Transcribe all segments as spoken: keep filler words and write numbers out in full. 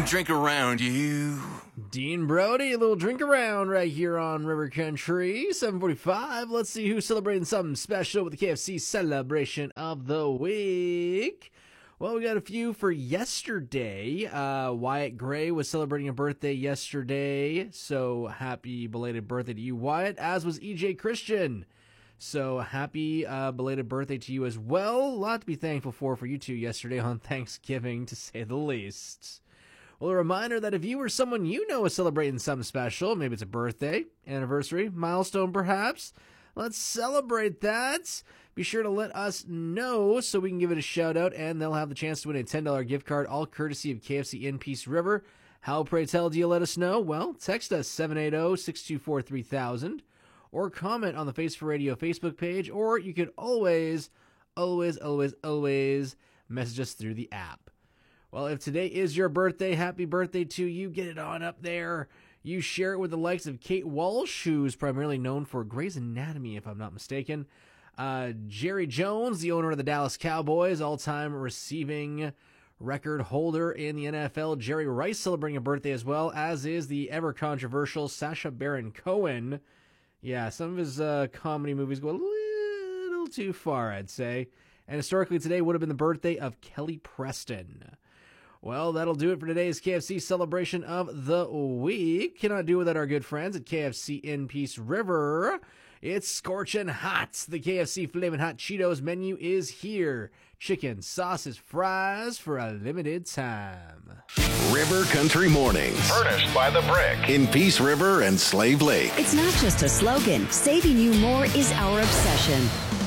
drink around you. Dean Brody, a little drink around right here on River Country, seven forty-five. Let's see who's celebrating something special with the K F C celebration of the week. Well, we got a few for yesterday. Uh, Wyatt Gray was celebrating a birthday yesterday, so happy belated birthday to you, Wyatt, as was E J Christian. So happy uh, belated birthday to you as well. A lot to be thankful for for you two yesterday on Thanksgiving, to say the least. Well, a reminder that if you or someone you know is celebrating something special, maybe it's a birthday, anniversary, milestone perhaps, let's celebrate that. Be sure to let us know so we can give it a shout out, and they'll have the chance to win a ten dollars gift card, all courtesy of K F C in Peace River. How, pray tell, do you let us know? Well, text us seven eight zero, six two four, three thousand, or comment on the Face for Radio Facebook page, or you could always, always, always, always message us through the app. Well, if today is your birthday, happy birthday to you. Get it on up there. You share it with the likes of Kate Walsh, who's primarily known for Grey's Anatomy, if I'm not mistaken. Uh, Jerry Jones, the owner of the Dallas Cowboys, all-time receiving record holder in the N F L. Jerry Rice celebrating a birthday as well, as is the ever-controversial Sacha Baron Cohen. Yeah, some of his uh, comedy movies go a little too far, I'd say. And historically today would have been the birthday of Kelly Preston. Well, that'll do it for today's K F C celebration of the week. Cannot do without our good friends at K F C in Peace River. It's scorching hot. The K F C Flamin' Hot Cheetos menu is here. Chicken, sauces, fries for a limited time. River Country Mornings. Furnished by The Brick. In Peace River and Slave Lake. It's not just a slogan. Saving you more is our obsession.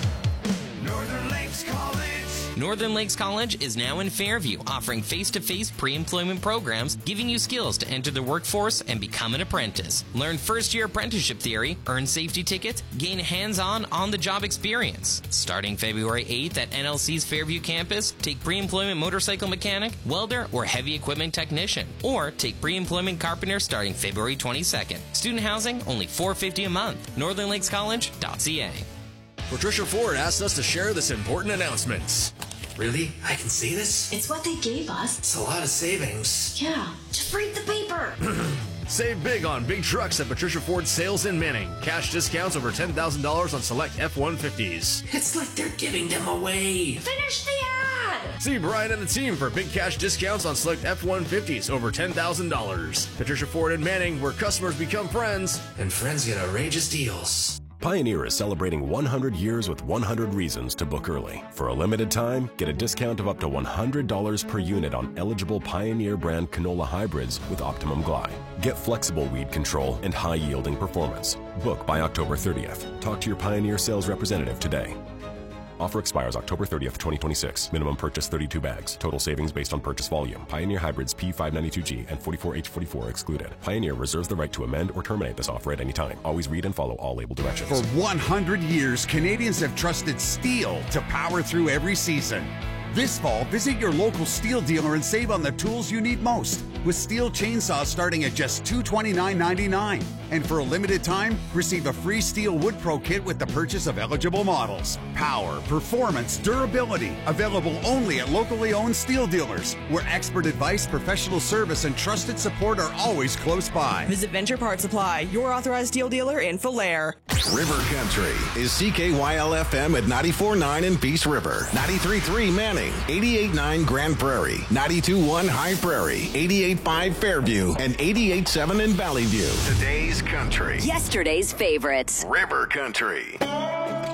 Northern Lakes College. Northern Lakes College is now in Fairview, offering face-to-face pre-employment programs, giving you skills to enter the workforce and become an apprentice. Learn first-year apprenticeship theory, earn safety tickets, gain hands-on, on-the-job experience. Starting February eighth at N L C's Fairview campus, take pre-employment motorcycle mechanic, welder, or heavy equipment technician. Or take pre-employment carpenter starting February twenty-second. Student housing, only four dollars and fifty cents a month. northern lakes college dot c a. Patricia Ford asked us to share this important announcement. Really? I can see this? It's what they gave us. It's a lot of savings. Yeah, just read the paper. Save big on big trucks at Patricia Ford Sales in Manning. Cash discounts over ten thousand dollars on select F one fifties. It's like they're giving them away. Finish the ad! See Brian and the team for big cash discounts on select F one fifties over ten thousand dollars. Patricia Ford in Manning, where customers become friends. And friends get outrageous deals. Pioneer is celebrating one hundred years with one hundred reasons to book early. For a limited time, get a discount of up to one hundred dollars per unit on eligible Pioneer brand canola hybrids with Optimum Gly. Get flexible weed control and high-yielding performance. Book by October thirtieth. Talk to your Pioneer sales representative today. Offer expires October thirtieth, twenty twenty-six. Minimum purchase thirty-two bags. Total savings based on purchase volume. Pioneer hybrids P five ninety-two G and forty-four H forty-four excluded. Pioneer reserves the right to amend or terminate this offer at any time. Always read and follow all label directions. For one hundred years, Canadians have trusted steel to power through every season. This fall, visit your local steel dealer and save on the tools you need most, with steel chainsaws starting at just two hundred twenty-nine ninety-nine. And for a limited time, receive a free Steel Wood Pro kit with the purchase of eligible models. Power, performance, durability, available only at locally owned steel dealers, where expert advice, professional service, and trusted support are always close by. Visit Venture Part Supply, your authorized steel dealer in Falaire. River Country is C K Y L F M at ninety-four point nine in Peace River, ninety-three point three Manning, eighty-eight point nine Grand Prairie, ninety-two point one High Prairie, eighty-eight point five Fairview, and eighty-eight point seven in Valley View. Today's country. Yesterday's favorites. River Country.